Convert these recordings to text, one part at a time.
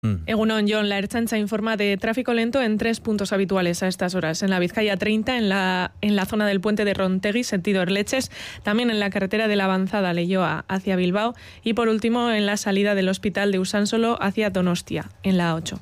Egunon, Jon, la Ertzaintza informa de tráfico lento en 3 puntos habituales a estas horas. En la Vizcaya 30, en la zona del puente de Rontegui, sentido Erleches, también en la carretera de la Avanzada Leioa hacia Bilbao y por último en la salida del hospital de Usánsolo hacia Donostia, en la A8.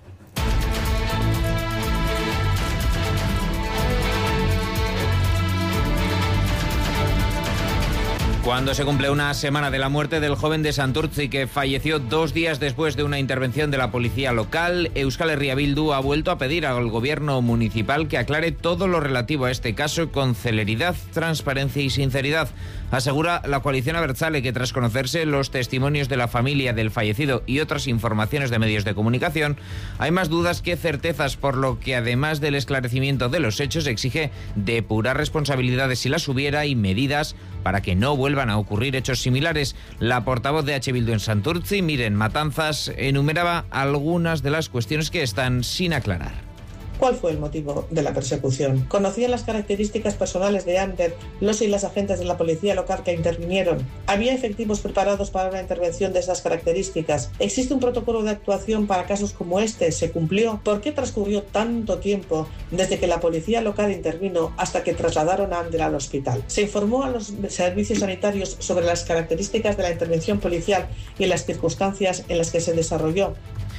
Cuando se cumple una semana de la muerte del joven de Santurtzi, que falleció 2 días después de una intervención de la policía local, Euskal Herria Bildu ha vuelto a pedir al gobierno municipal que aclare todo lo relativo a este caso con celeridad, transparencia y sinceridad. Asegura la coalición abertzale que tras conocerse los testimonios de la familia del fallecido y otras informaciones de medios de comunicación, hay más dudas que certezas, por lo que además del esclarecimiento de los hechos exige depurar responsabilidades si las hubiera y medidas para que no vuelvan a ocurrir hechos similares. La portavoz de H. Bildu en Santurtzi, Miren Matanzas, enumeraba algunas de las cuestiones que están sin aclarar. ¿Cuál fue el motivo de la persecución? ¿Conocían las características personales de Ander los y las agentes de la policía local que intervinieron? ¿Había efectivos preparados para una intervención de esas características? ¿Existe un protocolo de actuación para casos como este? ¿Se cumplió? ¿Por qué transcurrió tanto tiempo desde que la policía local intervino hasta que trasladaron a Ander al hospital? ¿Se informó a los servicios sanitarios sobre las características de la intervención policial y las circunstancias en las que se desarrolló?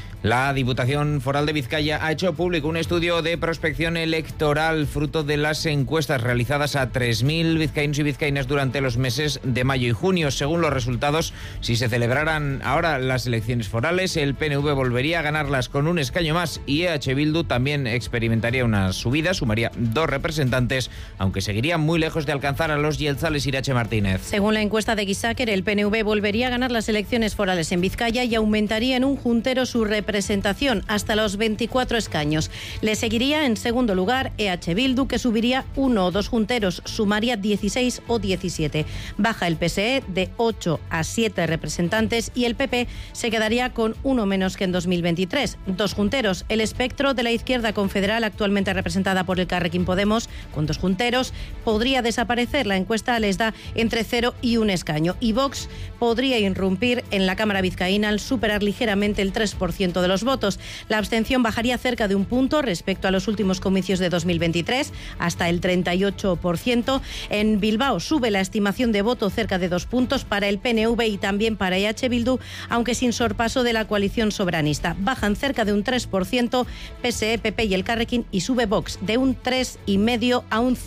La Diputación Foral de Vizcaya ha hecho público un estudio de prospección electoral fruto de las encuestas realizadas a 3.000 vizcaínos y vizcaínas durante los meses de mayo y junio. Según los resultados, si se celebraran ahora las elecciones forales, el PNV volvería a ganarlas con un escaño más y EH Bildu también experimentaría una subida, sumaría 2 representantes, aunque seguiría muy lejos de alcanzar a los jeltzales Irache Martínez. Según la encuesta de Gizaker, el PNV volvería a ganar las elecciones forales en Vizcaya y aumentaría en un juntero su representación hasta los 24 escaños. Le seguiría en segundo lugar EH Bildu, que subiría 1 o 2 junteros, sumaría 16 o 17. Baja el PSE de 8 a 7 representantes y el PP se quedaría con 1 menos que en 2023. 2 junteros. El espectro de la izquierda confederal, actualmente representada por el Carrequín Podemos, con 2 junteros, podría desaparecer. La encuesta les da entre 0 y 1 escaño. Y Vox podría irrumpir en la Cámara vizcaína al superar ligeramente el 3% de los votos. La abstención bajaría cerca de 1 punto respecto a los últimos comicios de 2023, hasta el 38%. En Bilbao sube la estimación de voto cerca de 2 puntos para el PNV y también para EH Bildu, aunque sin sorpaso de la coalición soberanista. Bajan cerca de un 3% PSE, PP y el Carrequín, y sube Vox de un 3,5% a un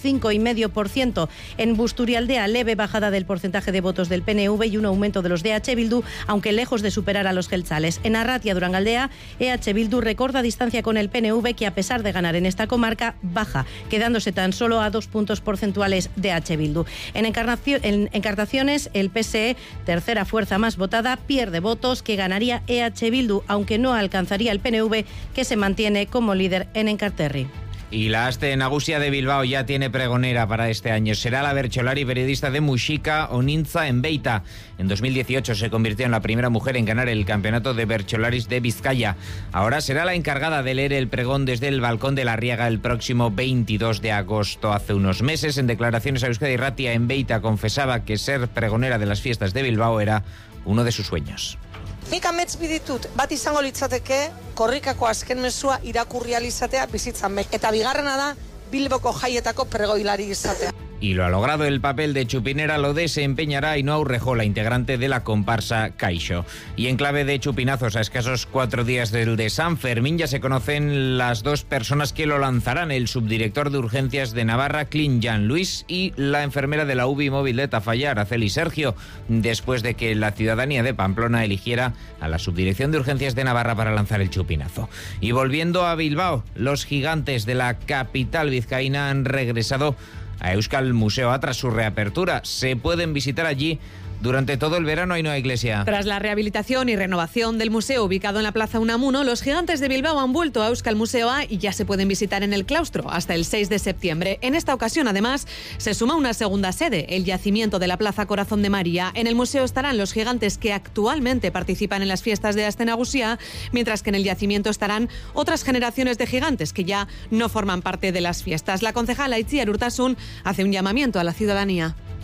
5,5%. En Busturialdea, leve bajada del porcentaje de votos del PNV y un aumento de los de EH Bildu, aunque lejos de superar a los jeltzales. En Arratia, Durangaldea, EH Bildu recorta distancia con el PNV, que a pesar de ganar en esta comarca, baja, quedándose tan solo a 2 puntos porcentuales de EH Bildu. En Encartaciones, el PSE, tercera fuerza más votada, pierde votos que ganaría EH Bildu, aunque no alcanzaría el PNV, que se mantiene como líder en Enkarterri. Y la Aste Nagusia de Bilbao ya tiene pregonera para este año. Será la bertsolari periodista de Muxika, Onintza Enbeita. En 2018 se convirtió en la primera mujer en ganar el campeonato de bertsolaris de Vizcaya. Ahora será la encargada de leer el pregón desde el balcón de la Riega el próximo 22 de agosto. Hace unos meses, en declaraciones a Euskadi Irratia, Enbeita confesaba que ser pregonera de las fiestas de Bilbao era uno de sus sueños. Nik amets biditut, bat izango litzateke, korrikako azken mezua irakurri ahal izatea bizitzan be. Eta bigarrena da, Bilboko jaietako pregoilari izatea. Y lo ha logrado. El papel de Chupinera lo desempeñará Ainhoa Urrejó, la integrante de la comparsa Caixo. Y en clave de chupinazos, a escasos 4 días del de San Fermín, ya se conocen las 2 personas que lo lanzarán: el subdirector de urgencias de Navarra, Clint Jan Luis, y la enfermera de la UBI móvil de Tafalla, Araceli Sergio, después de que la ciudadanía de Pamplona eligiera a la subdirección de urgencias de Navarra para lanzar el chupinazo. Y volviendo a Bilbao, los gigantes de la capital vizcaína han regresado a Euskal Museoa tras su reapertura. Se pueden visitar allí durante todo el verano. Ainhoa Iglesia. Tras la rehabilitación y renovación del museo ubicado en la Plaza Unamuno, los gigantes de Bilbao han vuelto a Euskal Museoa y ya se pueden visitar en el claustro hasta el 6 de septiembre. En esta ocasión, además, se suma una segunda sede, el yacimiento de la Plaza Corazón de María. En el museo estarán los gigantes que actualmente participan en las fiestas de Aste Nagusia, mientras que en el yacimiento estarán otras generaciones de gigantes que ya no forman parte de las fiestas. La concejala Itziar Urtasun hace un llamamiento a la ciudadanía.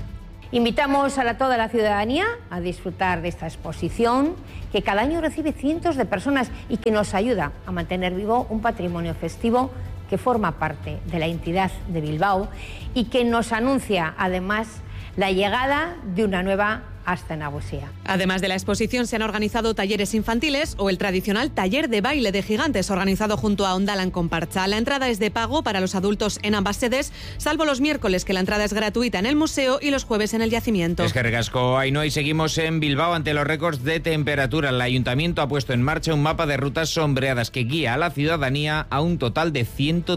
Invitamos a toda la ciudadanía a disfrutar de esta exposición que cada año recibe cientos de personas y que nos ayuda a mantener vivo un patrimonio festivo que forma parte de la identidad de Bilbao y que nos anuncia además la llegada de una nueva Aste Nagusia. Además de la exposición se han organizado talleres infantiles o el tradicional taller de baile de gigantes organizado junto a Ondalan Compartsa. La entrada es de pago para los adultos en ambas sedes, salvo los miércoles que la entrada es gratuita en el museo y los jueves en el yacimiento. Es que recasco, Ainhoa, y seguimos en Bilbao ante los récords de temperatura. El Ayuntamiento ha puesto en marcha un mapa de rutas sombreadas que guía a la ciudadanía a un total de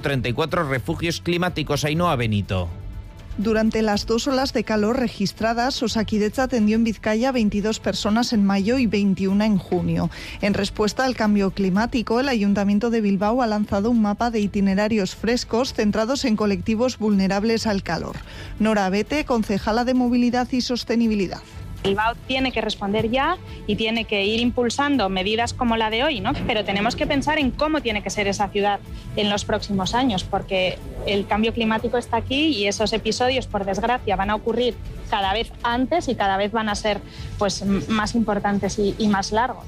134 refugios climáticos. Ainhoa Benito. Durante las 2 olas de calor registradas, Osakidetza atendió en Vizcaya 22 personas en mayo y 21 en junio. En respuesta al cambio climático, el Ayuntamiento de Bilbao ha lanzado un mapa de itinerarios frescos centrados en colectivos vulnerables al calor. Nora Abete, concejala de Movilidad y Sostenibilidad. Bilbao tiene que responder ya y tiene que ir impulsando medidas como la de hoy, ¿no? Pero tenemos que pensar en cómo tiene que ser esa ciudad en los próximos años, porque el cambio climático está aquí y esos episodios, por desgracia, van a ocurrir cada vez antes y cada vez van a ser pues, más importantes y más largos.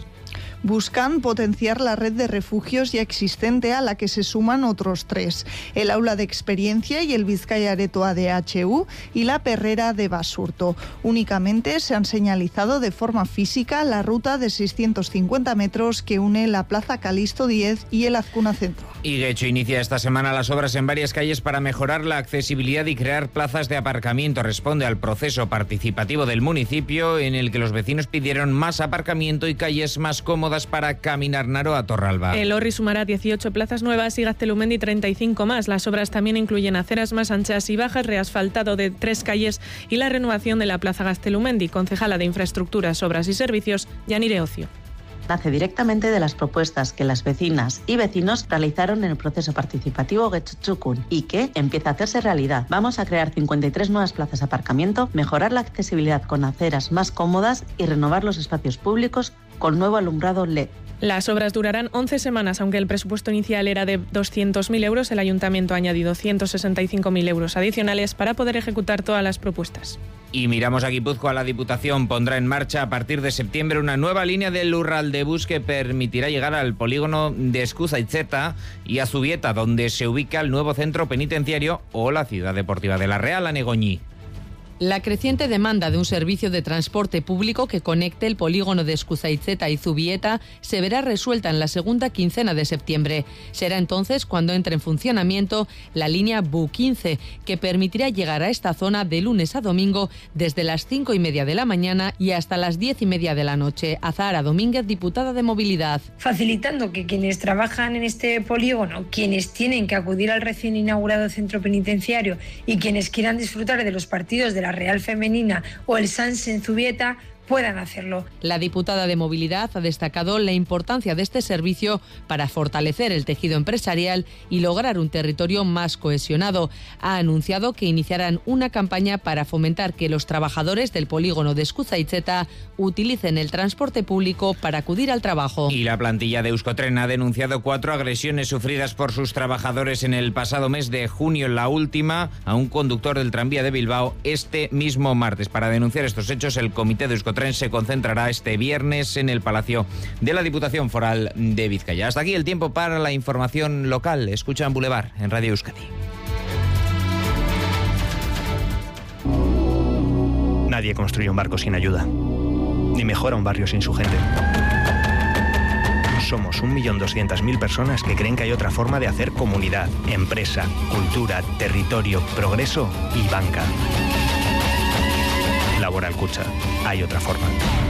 Buscan potenciar la red de refugios ya existente a la que se suman otros 3, el Aula de Experiencia y el Bizkaia Aretoa de HU y la Perrera de Basurto. Únicamente se han señalizado de forma física la ruta de 650 metros que une la Plaza Calixto X y el Azcuna Centro. Y Guecho inicia esta semana las obras en varias calles para mejorar la accesibilidad y crear plazas de aparcamiento. Responde al proceso participativo del municipio en el que los vecinos pidieron más aparcamiento y calles más cómodas para caminar. Naroa Torralba. El Orri sumará 18 plazas nuevas y Gaztelumendi 35 más. Las obras también incluyen aceras más anchas y bajas, reasfaltado de 3 calles y la renovación de la Plaza Gaztelumendi. Concejala de Infraestructuras, Obras y Servicios, Yanire Ocio. Nace directamente de las propuestas que las vecinas y vecinos realizaron en el proceso participativo Getxotxukun y que empieza a hacerse realidad. Vamos a crear 53 nuevas plazas de aparcamiento, mejorar la accesibilidad con aceras más cómodas y renovar los espacios públicos con nuevo alumbrado LED. Las obras durarán 11 semanas, aunque el presupuesto inicial era de 200.000 euros. El Ayuntamiento ha añadido 165.000 euros adicionales para poder ejecutar todas las propuestas. Y miramos a Guipúzcoa. La Diputación pondrá en marcha a partir de septiembre una nueva línea del Lurraldebus que permitirá llegar al polígono de Eskuzaitzeta y a Zubieta, donde se ubica el nuevo centro penitenciario o la ciudad deportiva de La Real, a Negoñí. La creciente demanda de un servicio de transporte público que conecte el polígono de Eskuzaitzeta y Zubieta se verá resuelta en la segunda quincena de septiembre. Será entonces cuando entre en funcionamiento la línea BU15, que permitirá llegar a esta zona de lunes a domingo desde las 5:30 de la mañana y hasta las 10:30 de la noche. Azahara Domínguez, diputada de Movilidad. Facilitando que quienes trabajan en este polígono, quienes tienen que acudir al recién inaugurado centro penitenciario y quienes quieran disfrutar de los partidos de la Real Femenina o el Sans en Zubieta puedan hacerlo. La diputada de Movilidad ha destacado la importancia de este servicio para fortalecer el tejido empresarial y lograr un territorio más cohesionado. Ha anunciado que iniciarán una campaña para fomentar que los trabajadores del polígono de Eskuzaitzeta utilicen el transporte público para acudir al trabajo. Y la plantilla de Euskotren ha denunciado 4 agresiones sufridas por sus trabajadores en el pasado mes de junio, la última a un conductor del tranvía de Bilbao este mismo martes. Para denunciar estos hechos, el comité de Euskotren se concentrará este viernes en el Palacio de la Diputación Foral de Vizcaya. Hasta aquí el tiempo para la información local. Escuchan Boulevard en Radio Euskadi. Nadie construye un barco sin ayuda, ni mejora un barrio sin su gente. Somos 1.200.000 personas que creen que hay otra forma de hacer comunidad, empresa, cultura, territorio, progreso y banca. Laboral Kutxa. Hay otra forma.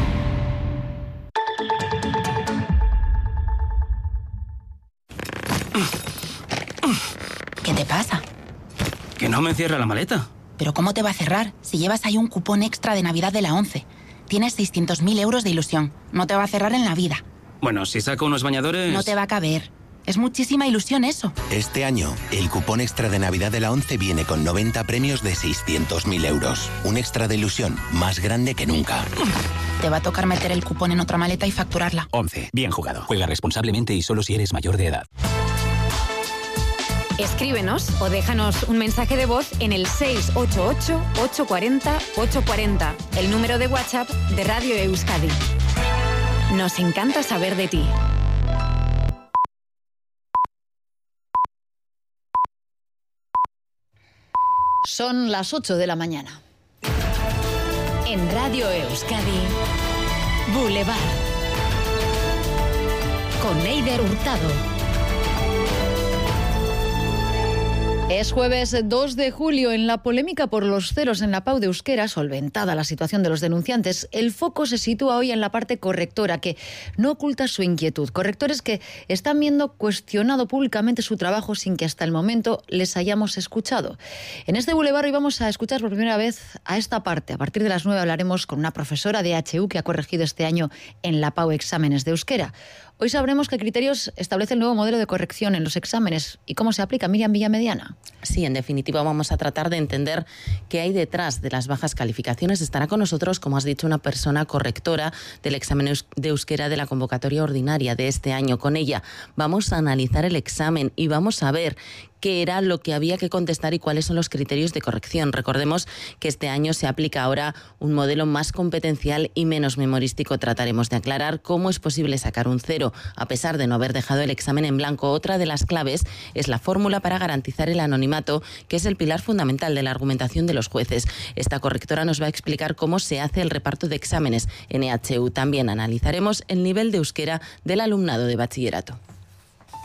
¿Qué te pasa? Que no me cierra la maleta. ¿Pero cómo te va a cerrar? Si llevas ahí un cupón extra de Navidad de la 11. Tienes 600.000 euros de ilusión. No te va a cerrar en la vida. Bueno, si saco unos bañadores... No te va a caber. Es muchísima ilusión eso. Este año, el cupón extra de Navidad de la 11 viene con 90 premios de 600.000 euros. Un extra de ilusión más grande que nunca. Te va a tocar meter el cupón en otra maleta y facturarla. 11. Bien jugado. Juega responsablemente y solo si eres mayor de edad. Escríbenos o déjanos un mensaje de voz en el 688-840-840, el número de WhatsApp de Radio Euskadi. Nos encanta saber de ti. Son las 8 de la mañana. En Radio Euskadi, Boulevard. Con Eider Hurtado. Es jueves 2 de julio. En la polémica por los ceros en la PAU de Euskera, solventada la situación de los denunciantes, el foco se sitúa hoy en la parte correctora, que no oculta su inquietud. Correctores que están viendo cuestionado públicamente su trabajo sin que hasta el momento les hayamos escuchado. En este Boulevard hoy vamos a escuchar por primera vez a esta parte. A partir de las 9 hablaremos con una profesora de HU que ha corregido este año en la PAU exámenes de Euskera. Hoy sabremos qué criterios establece el nuevo modelo de corrección en los exámenes y cómo se aplica. Miriam Villamediana. Sí, en definitiva vamos a tratar de entender qué hay detrás de las bajas calificaciones. Estará con nosotros, como has dicho, una persona correctora del examen de euskera de la convocatoria ordinaria de este año. Con ella vamos a analizar el examen y vamos a ver qué era lo que había que contestar y cuáles son los criterios de corrección. Recordemos que este año se aplica ahora un modelo más competencial y menos memorístico. Trataremos de aclarar cómo es posible sacar un 0 a pesar de no haber dejado el examen en blanco. Otra de las claves es la fórmula para garantizar el anonimato, que es el pilar fundamental de la argumentación de los jueces. Esta correctora nos va a explicar cómo se hace el reparto de exámenes en EHU. También analizaremos el nivel de euskera del alumnado de bachillerato.